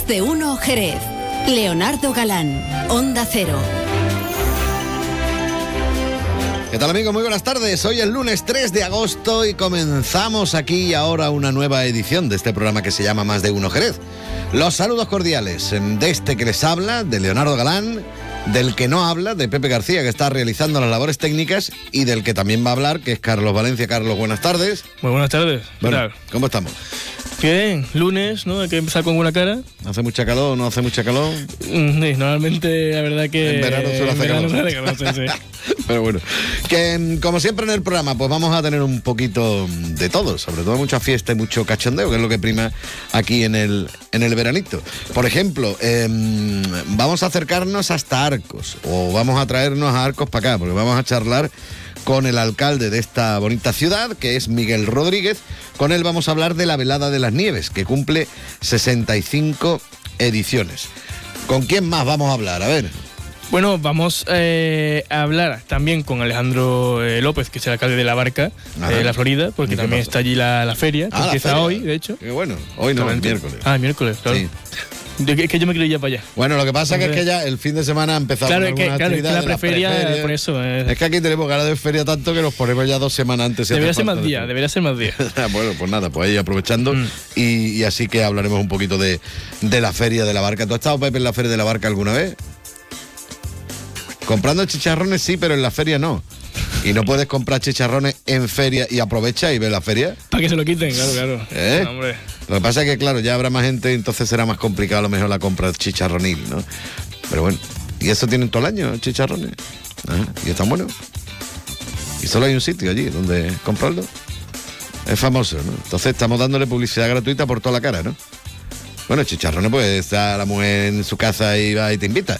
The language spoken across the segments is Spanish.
Más de uno Jerez. Leonardo Galán, Onda Cero. ¿Qué tal, amigos? Muy buenas tardes. Hoy es lunes 3 de agosto y comenzamos aquí y ahora una nueva edición de este programa que se llama Más de uno Jerez. Los saludos cordiales de este que les habla, de Leonardo Galán, del que no habla, de Pepe García, que está realizando las labores técnicas, y del que también va a hablar, que es Carlos Valencia. Carlos, buenas tardes. Muy buenas tardes. ¿Qué tal? ¿Cómo estamos? Bien, lunes, ¿no? Hay que empezar con buena cara. ¿Hace mucha calor? ¿No hace mucha calor? Sí, normalmente la verdad que... En verano suele hacer calor. Sí. Pero bueno, que como siempre en el programa, pues vamos a tener un poquito de todo, sobre todo mucha fiesta y mucho cachondeo, que es lo que prima aquí en el veranito. Por ejemplo, vamos a acercarnos hasta Arcos, o vamos a traernos a Arcos para acá, porque vamos a charlar con el alcalde de esta bonita ciudad, que es Miguel Rodríguez. Con él vamos a hablar de la Velada de las Nieves, que cumple 65 ediciones. ¿Con quién más vamos a hablar? A ver. Bueno, vamos a hablar también con Alejandro López, que es el alcalde de La Barca, de la Florida, porque también está allí la feria, que empieza feria. Hoy, de hecho. Qué bueno, hoy no, el miércoles. Ah, el miércoles, claro. Sí. Es que yo me quiero ir ya para allá. Bueno, lo que pasa es que ya el fin de semana ha empezado con algunas actividades. Claro, es que la preferia, por eso. Es que aquí tenemos ganas de feria tanto que nos ponemos ya 2 semanas antes. Debería ser más días. Bueno, pues nada, pues ahí aprovechando y así que hablaremos un poquito de la feria de La Barca. ¿Tú has estado, Pepe, en la feria de La Barca alguna vez? Comprando chicharrones sí, pero en la feria no. Y no puedes comprar chicharrones en feria y aprovecha y ve la feria. Para que se lo quiten, claro. No, hombre. Lo que pasa es que, claro, ya habrá más gente y entonces será más complicado a lo mejor la compra chicharronil, ¿no? Pero bueno, ¿y eso tienen todo el año, chicharrones? ¿Y están buenos? Y solo hay un sitio allí donde comprarlo. Es famoso, ¿no? Entonces estamos dándole publicidad gratuita por toda la cara, ¿no? Bueno, chicharrones, pues está la mujer en su casa y va y te invita.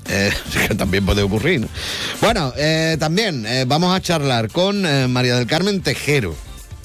Que también puede ocurrir, ¿no? Bueno, también vamos a charlar con María del Carmen Tejero.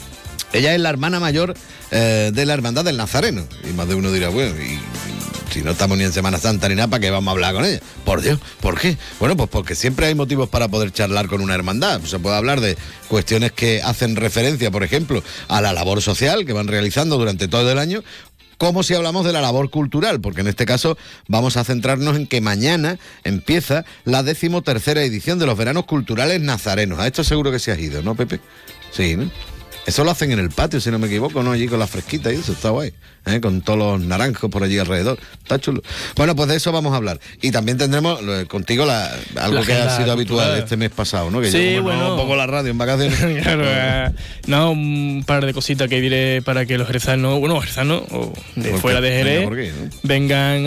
Ella es la hermana mayor de la Hermandad del Nazareno. Y más de uno dirá, bueno, y si no estamos ni en Semana Santa ni nada, ¿para qué vamos a hablar con ella? Por Dios, ¿por qué? Bueno, pues porque siempre hay motivos para poder charlar con una hermandad. Se puede hablar de cuestiones que hacen referencia, por ejemplo, a la labor social que van realizando durante todo el año, como si hablamos de la labor cultural, porque en este caso vamos a centrarnos en que mañana empieza la 13ª edición de los Veranos Culturales Nazarenos. A esto seguro que se has ido, ¿no, Pepe? Sí, ¿no? Eso lo hacen en el patio, si no me equivoco, ¿no? Allí con las fresquitas y eso, está guay, con todos los naranjos por allí alrededor, está chulo. Bueno, pues de eso vamos a hablar. Y también tendremos contigo algo que ha sido habitual este mes pasado, ¿no? Que sí, yo bueno, pongo la radio en vacaciones. Claro, no, un par de cositas que diré para que los jerezanos, o de fuera de Jerez, ¿no? Vengan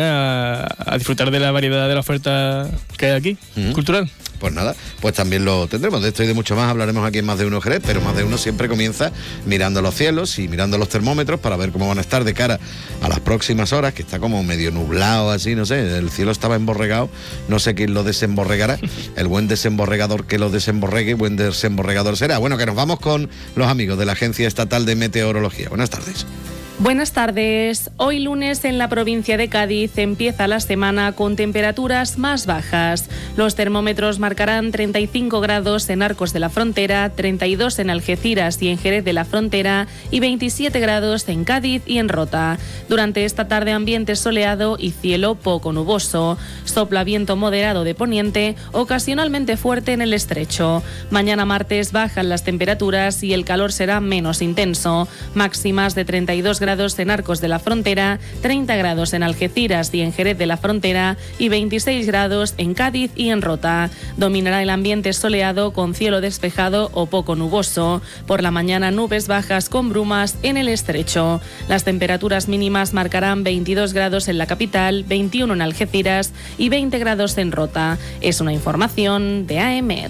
a disfrutar de la variedad de la oferta que hay aquí, cultural. Pues nada, pues también lo tendremos. De esto y de mucho más hablaremos aquí en Más de Uno Jerez, pero Más de Uno siempre comienza mirando los cielos y mirando los termómetros para ver cómo van a estar de cara a las próximas horas, que está como medio nublado así, no sé, el cielo estaba emborregado, no sé quién lo desemborregará, el buen desemborregador que lo desemborregue, buen desemborregador será. Bueno, que nos vamos con los amigos de la Agencia Estatal de Meteorología. Buenas tardes. Buenas tardes. Hoy lunes en la provincia de Cádiz empieza la semana con temperaturas más bajas. Los termómetros marcarán 35 grados en Arcos de la Frontera, 32 en Algeciras y en Jerez de la Frontera y 27 grados en Cádiz y en Rota. Durante esta tarde ambiente soleado y cielo poco nuboso. Sopla viento moderado de poniente, ocasionalmente fuerte en el estrecho. Mañana martes bajan las temperaturas y el calor será menos intenso. Máximas de 32 grados en Arcos de la Frontera, 30 grados en Algeciras y en Jerez de la Frontera y 26 grados en Cádiz y en Rota. Dominará el ambiente soleado con cielo despejado o poco nuboso. Por la mañana nubes bajas con brumas en el estrecho. Las temperaturas mínimas marcarán 22 grados en la capital, 21 en Algeciras y 20 grados en Rota. Es una información de AEMET.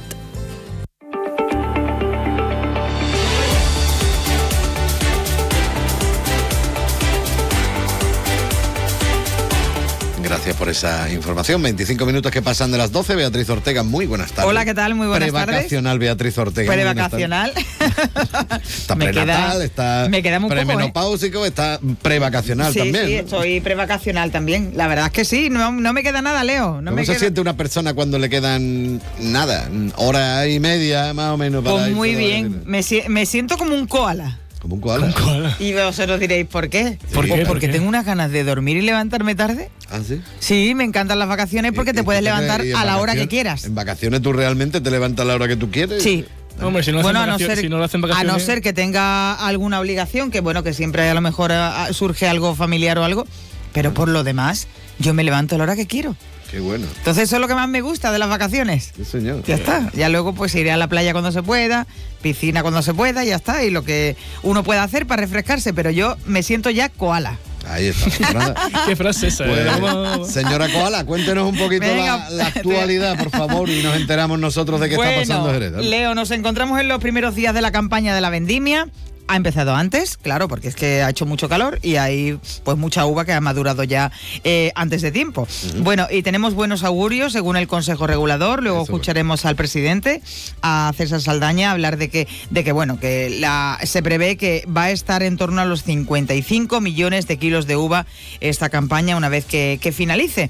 Gracias por esa información. 25 minutos que pasan de las 12. Beatriz Ortega, muy buenas tardes. Hola, ¿qué tal? Muy buenas tardes. Prevacacional, Beatriz Ortega. Prevacacional. Está prenatal, está premenopáusico, está prevacacional también. Sí, estoy prevacacional también. La verdad es que sí, no me queda nada, Leo. ¿Cómo se siente una persona cuando le quedan hora y media, más o menos? Pues muy bien. Me siento como un koala. Como un koala. Un koala. Y vosotros diréis, ¿por qué? ¿Por qué? Porque ¿Por qué? tengo unas ganas de dormir y levantarme tarde. ¿Ah, sí? Sí, me encantan las vacaciones porque te puedes levantar ¿Y en a la hora que vacaciones? quieras. ¿En vacaciones tú realmente te levantas a la hora que tú quieres? Sí. Hombre, si no, Bueno, si no lo hacen vacaciones... a no ser que tenga alguna obligación, que bueno, que siempre a lo mejor surge algo familiar o algo, pero por lo demás, yo me levanto a la hora que quiero. Qué bueno. Entonces eso es lo que más me gusta de las vacaciones. Sí, señor. Ya está. Ya luego pues iré a la playa cuando se pueda, piscina cuando se pueda, y ya está. Y lo que uno pueda hacer para refrescarse, pero yo me siento ya koala. Ahí está. ¿Qué frase esa? Pues, señora Koala, cuéntenos un poquito Venga, la actualidad, por favor, y nos enteramos nosotros de qué está pasando en Jerez. Leo, nos encontramos en los primeros días de la campaña de la vendimia. Ha empezado antes, claro, porque es que ha hecho mucho calor y hay pues mucha uva que ha madurado ya antes de tiempo. Bueno, y tenemos buenos augurios según el Consejo Regulador. Luego escucharemos al presidente, a César Saldaña, hablar de que bueno, que se prevé que va a estar en torno a los 55 millones de kilos de uva esta campaña una vez que finalice.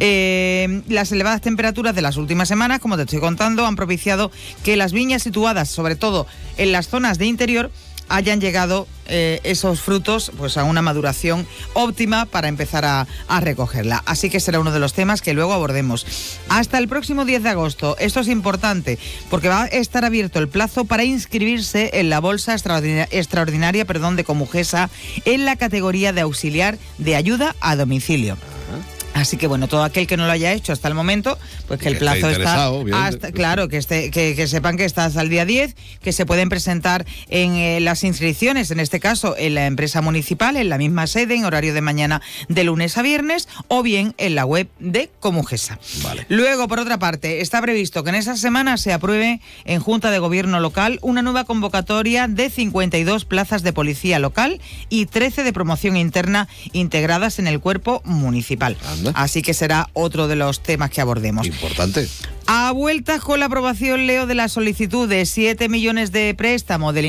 Las elevadas temperaturas de las últimas semanas, como te estoy contando, han propiciado que las viñas situadas, sobre todo en las zonas de interior, hayan llegado esos frutos pues a una maduración óptima para empezar a recogerla. Así que será uno de los temas que luego abordemos. Hasta el próximo 10 de agosto, esto es importante, porque va a estar abierto el plazo para inscribirse en la bolsa extraordinaria de Comujesa en la categoría de auxiliar de ayuda a domicilio. Así que bueno, todo aquel que no lo haya hecho hasta el momento, pues que el plazo está hasta, claro, que sepan que está hasta el día 10, que se pueden presentar en las inscripciones, en este caso en la empresa municipal, en la misma sede, en horario de mañana de lunes a viernes, o bien en la web de Comujesa. Vale. Luego, por otra parte, está previsto que en esa semana se apruebe en Junta de Gobierno local una nueva convocatoria de 52 plazas de policía local y 13 de promoción interna integradas en el cuerpo municipal. Así que será otro de los temas que abordemos. Importante. A vueltas con la aprobación, Leo, de la solicitud de 7 millones de préstamo del